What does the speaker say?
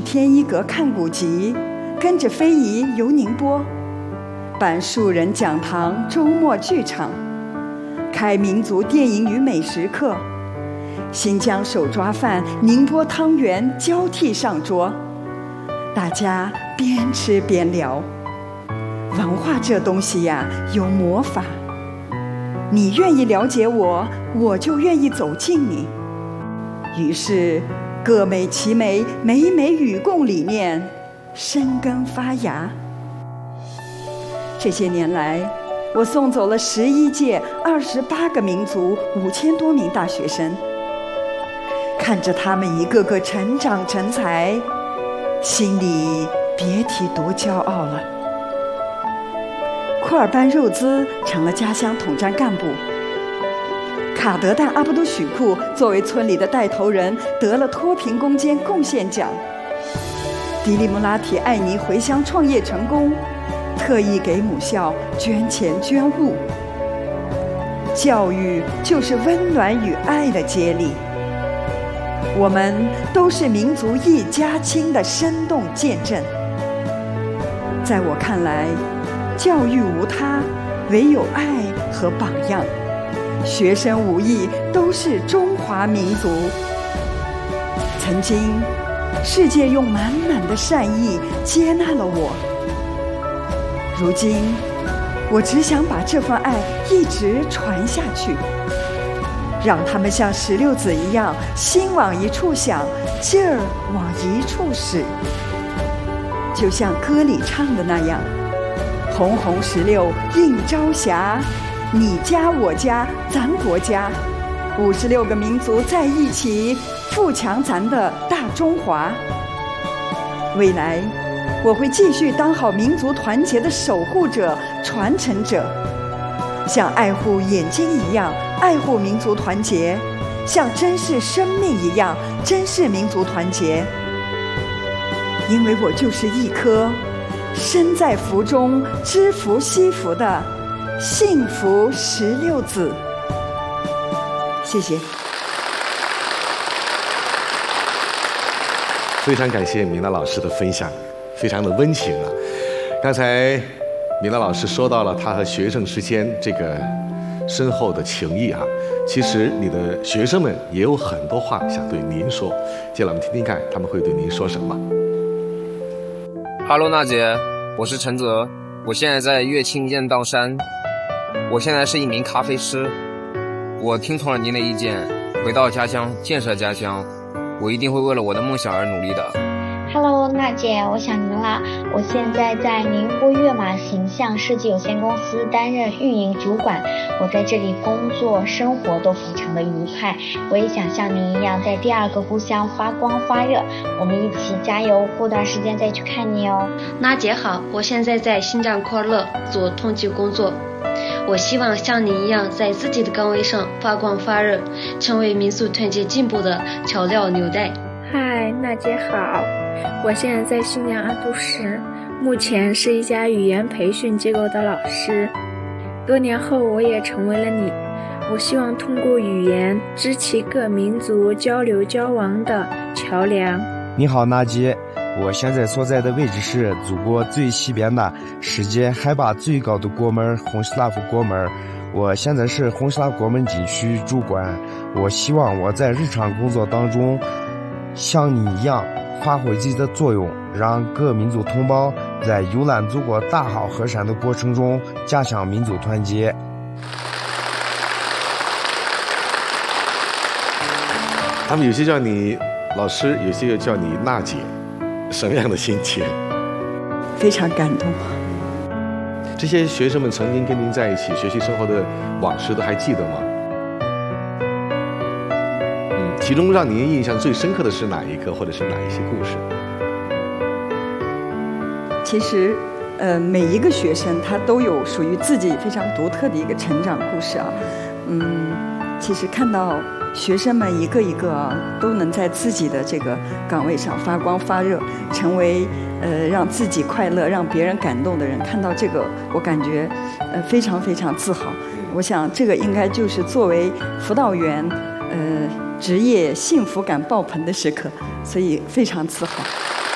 天一阁看古籍，跟着非遗游宁波，办树人讲堂周末剧场，开民族电影与美食课，新疆手抓饭、宁波汤圆交替上桌，大家边吃边聊。文化这东西呀，有魔法，你愿意了解我，我就愿意走近你。于是各美其美，美美与共理念生根发芽。这些年来，我送走了11届28个民族5000多名大学生，看着他们一个个成长成才，心里别提多骄傲了。库尔班肉孜成了家乡统战干部，卡德旦阿布都许库作为村里的带头人得了脱贫攻坚贡献奖，迪利穆拉提艾尼回乡创业成功，特意给母校捐钱捐物。教育就是温暖与爱的接力，我们都是民族一家亲的生动见证。在我看来，教育无他，唯有爱和榜样。学生无异，都是中华民族。曾经，世界用满满的善意接纳了我。如今，我只想把这份爱一直传下去，让他们像石榴籽一样，心往一处想，劲儿往一处使。就像歌里唱的那样，红红石榴映朝霞，你家我家咱国家，56个民族在一起，富强咱的大中华。未来我会继续当好民族团结的守护者、传承者，像爱护眼睛一样爱护民族团结，像珍视生命一样珍视民族团结。因为我就是一颗身在福中知福惜福的幸福石榴籽。谢谢。 非常感谢米娜老师的分享，非常的温情啊。刚才米娜老师说到了她和学生之间这个深厚的情谊啊，其实你的学生们也有很多话想对您说，接下来我们听听看他们会对您说什么。 Hello， 娜姐，我是陈泽，我现在在乐清雁道山，我现在是一名咖啡师。我听从了您的意见，回到家乡建设家乡，我一定会为了我的梦想而努力的。 Hello， 娜姐，我想您啦！我现在在宁波跃马形象设计有限公司担任运营主管，我在这里工作生活都非常的愉快。我也想像您一样，在第二个故乡发光发热。我们一起加油，过段时间再去看你哦。 娜姐好，我现在在新疆库尔勒做统计工作。我希望像你一样，在自己的岗位上发光发热，成为民族团结进步的桥梁纽带。 嗨，娜姐好，我现在在新疆阿都市，目前是一家语言培训机构的老师。多年后，我也成为了你。我希望通过语言支起各民族交流交往的桥梁。 你好，娜姐，我现在所在的位置是祖国最西边的世界海拔最高的国门红斯拉夫国门。我现在是红斯拉夫国门禁区主管。我希望我在日常工作当中像你一样发挥自己的作用，让各民族同胞在游览祖国大好河山的过程中加强民族团结。 他们有些叫你老师，有些又叫你娜姐，什么样的心情？ 非常感动。 这些学生们曾经跟您在一起学习生活的往事都还记得吗？其中让您印象最深刻的是哪一个，或者是哪一些故事？ 其实每一个学生他都有属于自己非常独特的一个成长故事啊。其实看到学生们一个一个都能在自己的这个岗位上发光发热，成为让自己快乐、让别人感动的人，看到这个我感觉非常非常自豪。我想这个应该就是作为辅导员职业幸福感爆棚的时刻，所以非常自豪。